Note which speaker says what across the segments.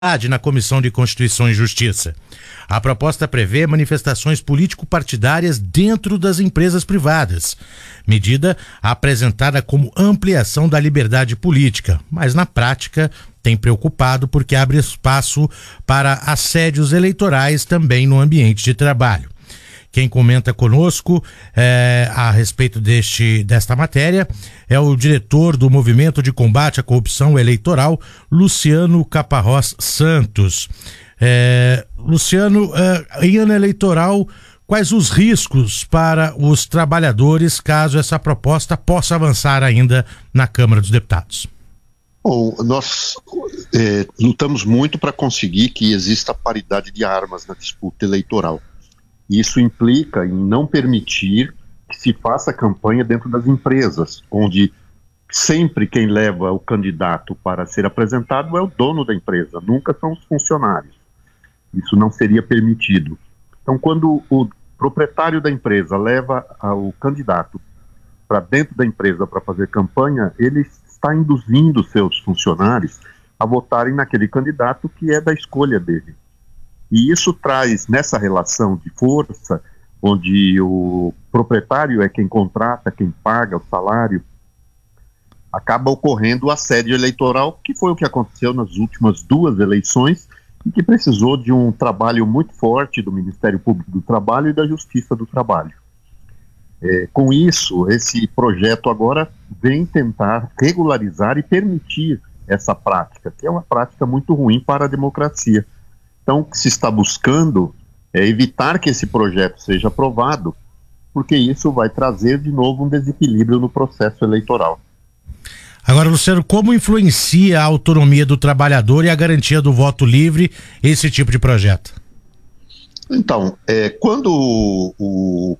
Speaker 1: na Comissão de Constituição e Justiça. A proposta prevê manifestações político-partidárias dentro das empresas privadas, medida apresentada como ampliação da liberdade política, mas na prática tem preocupado porque abre espaço para assédios eleitorais também no ambiente de trabalho. Quem comenta conosco a respeito desta matéria é o diretor do Movimento de Combate à Corrupção Eleitoral, Luciano Caparrós Santos. Luciano, em ano eleitoral, quais os riscos para os trabalhadores caso essa proposta possa avançar ainda na Câmara dos Deputados?
Speaker 2: Bom, nós lutamos muito para conseguir que exista paridade de armas na disputa eleitoral. Isso implica em não permitir que se faça campanha dentro das empresas, onde sempre quem leva o candidato para ser apresentado é o dono da empresa, nunca são os funcionários. Isso não seria permitido. Então, quando o proprietário da empresa leva o candidato para dentro da empresa para fazer campanha, ele está induzindo seus funcionários a votarem naquele candidato que é da escolha dele. E isso traz, nessa relação de força, onde o proprietário é quem contrata, quem paga o salário, acaba ocorrendo o assédio eleitoral, que foi o que aconteceu nas últimas 2 eleições e que precisou de um trabalho muito forte do Ministério Público do Trabalho e da Justiça do Trabalho. Com isso, esse projeto agora vem tentar regularizar e permitir essa prática, que é uma prática muito ruim para a democracia. Então, o que se está buscando é evitar que esse projeto seja aprovado, porque isso vai trazer de novo um desequilíbrio no processo eleitoral.
Speaker 1: Agora, Luciano, como influencia a autonomia do trabalhador e a garantia do voto livre esse tipo de projeto?
Speaker 2: Então, quando o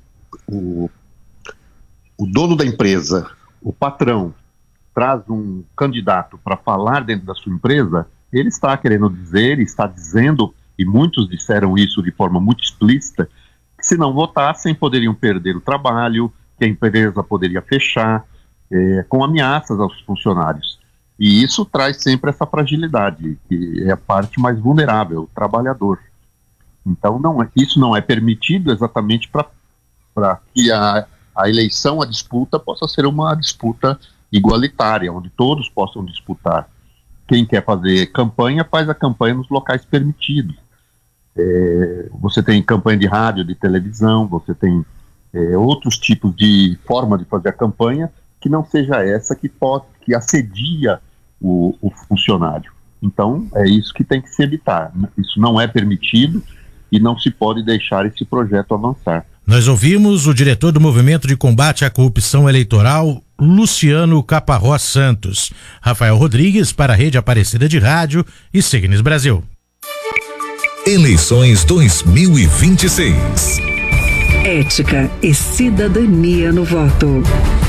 Speaker 2: dono da empresa, o patrão, traz um candidato para falar dentro da sua empresa, ele está querendo dizer, está dizendo, e muitos disseram isso de forma muito explícita, que se não votassem poderiam perder o trabalho, que a empresa poderia fechar, com ameaças aos funcionários. E isso traz sempre essa fragilidade, que é a parte mais vulnerável, o trabalhador. Então isso não é permitido exatamente para que a eleição, a disputa, possa ser uma disputa igualitária, onde todos possam disputar. Quem quer fazer campanha, faz a campanha nos locais permitidos. Você tem campanha de rádio, de televisão, você tem outros tipos de forma de fazer a campanha que não seja essa que assedia o funcionário. Então, é isso que tem que se evitar. Isso não é permitido e não se pode deixar esse projeto avançar.
Speaker 1: Nós ouvimos o diretor do Movimento de Combate à Corrupção Eleitoral, Luciano Caparrós Santos. Rafael Rodrigues para a Rede Aparecida de Rádio e Signes Brasil.
Speaker 3: Eleições 2026.
Speaker 4: Ética e cidadania no voto.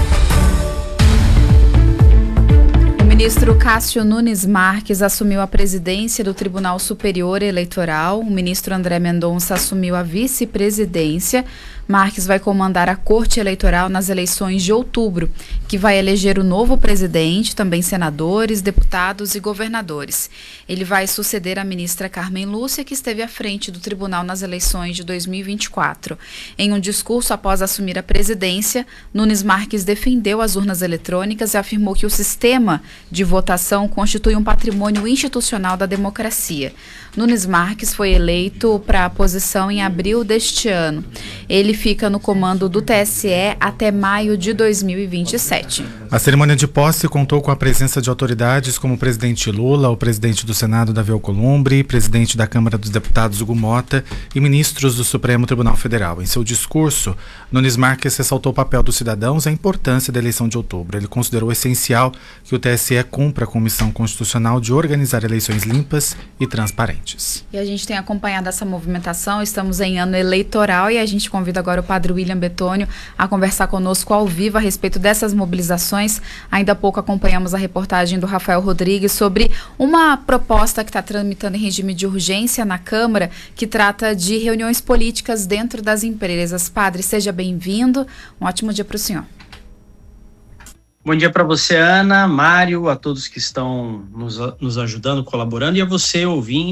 Speaker 5: O ministro Cássio Nunes Marques assumiu a presidência do Tribunal Superior Eleitoral. O ministro André Mendonça assumiu a vice-presidência. Marques vai comandar a Corte Eleitoral nas eleições de outubro, que vai eleger o novo presidente, também senadores, deputados e governadores. Ele vai suceder a ministra Carmen Lúcia, que esteve à frente do tribunal nas eleições de 2024. Em um discurso após assumir a presidência, Nunes Marques defendeu as urnas eletrônicas e afirmou que o sistema de votação constitui um patrimônio institucional da democracia. Nunes Marques foi eleito para a posição em abril deste ano. Ele fica no comando do TSE até maio de 2027.
Speaker 6: A cerimônia de posse contou com a presença de autoridades como o presidente Lula, o presidente do Senado, Davi Alcolumbre, presidente da Câmara dos Deputados, Hugo Mota, e ministros do Supremo Tribunal Federal. Em seu discurso, Nunes Marques ressaltou o papel dos cidadãos e a importância da eleição de outubro. Ele considerou essencial que o TSE cumpra com a missão constitucional de organizar eleições limpas e transparentes.
Speaker 5: E a gente tem acompanhado essa movimentação, estamos em ano eleitoral e a gente convida agora o padre William Betônio a conversar conosco ao vivo a respeito dessas mobilizações. Ainda há pouco acompanhamos a reportagem do Rafael Rodrigues sobre uma proposta que está tramitando em regime de urgência na Câmara, que trata de reuniões políticas dentro das empresas. Padre, seja bem-vindo, um ótimo dia para o senhor.
Speaker 7: Bom dia para você, Ana, Mário, a todos que estão nos ajudando, colaborando, e a você, ouvinte.